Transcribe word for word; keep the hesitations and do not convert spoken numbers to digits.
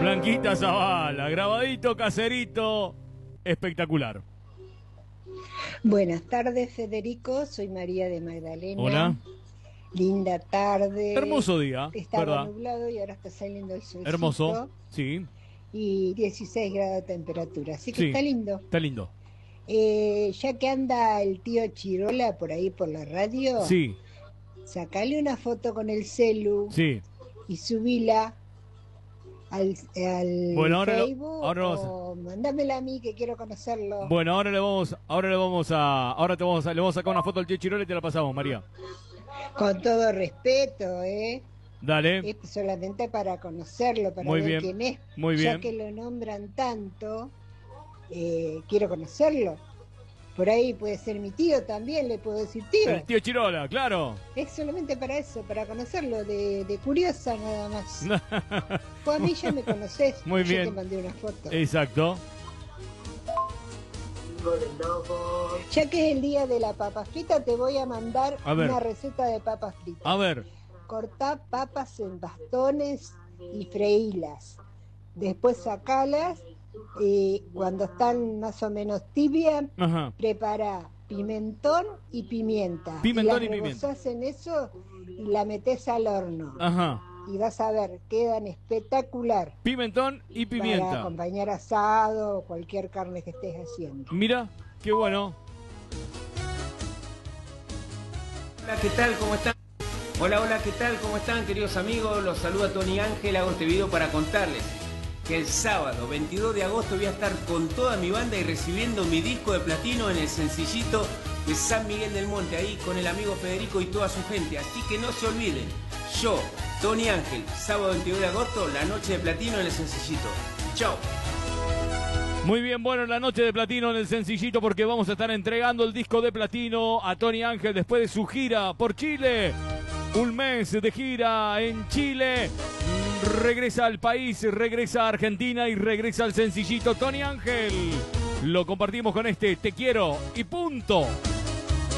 Blanquita Zavala, grabadito, caserito, espectacular. Buenas tardes, Federico. Soy María de Magdalena. Hola. Linda tarde. Hermoso día, Estaba ¿verdad? nublado y ahora está saliendo el solcito. Hermoso, sí. Y dieciséis grados de temperatura, así que Sí, está lindo. Está lindo. Eh, ya que anda el tío Chirola por ahí por la radio, Sí, sacale una foto con el celu sí. y subila al, al Bueno, ahora lo- Facebook ahora vamos a- o mandámela a mí que quiero conocerlo. Bueno, ahora le vamos, ahora le vamos a, ahora te vamos a, le vamos a sacar una foto al tío Chirola y te la pasamos, María. Con todo respeto, ¿eh? Dale. Es solamente para conocerlo, para Muy ver bien, quién es. muy Ya bien. que lo nombran tanto, eh, quiero conocerlo. Por ahí puede ser mi tío también, le puedo decir tío. El tío Chirola, claro. Es solamente para eso, para conocerlo, de, de curiosa nada más. Vos a mí ya me conocés, Muy yo bien. te mandé una foto. Exacto. Ya que es el día de la papa frita, te voy a mandar A ver. una receta de papas fritas. A ver. Cortá papas en bastones y freílas. Después sacalas y cuando están más o menos tibias, Ajá. prepara pimentón y pimienta. Pimentón y y la pimienta. rebozás en eso y la metés al horno. Ajá. Y vas a ver, quedan espectacular. Pimentón y Para pimienta. acompañar asado o cualquier carne que estés haciendo. Mira, qué bueno. Hola, ¿qué tal? ¿Cómo están? Hola, hola, ¿qué tal? ¿Cómo están, queridos amigos? Los saluda Tony Ángel. Hago este video para contarles que el sábado veintidós de agosto voy a estar con toda mi banda y recibiendo mi disco de platino en el Sencillito de San Miguel del Monte, ahí con el amigo Federico y toda su gente. Así que no se olviden, yo, Tony Ángel, sábado veintidós de agosto, la noche de platino en el Sencillito. Chao. Muy bien, bueno, la noche de platino en el Sencillito porque vamos a estar entregando el disco de platino a Tony Ángel después de su gira por Chile. Un mes de gira en Chile. Regresa al país, regresa a Argentina y regresa al Sencillito. Tony Ángel, lo compartimos con este Te Quiero y punto.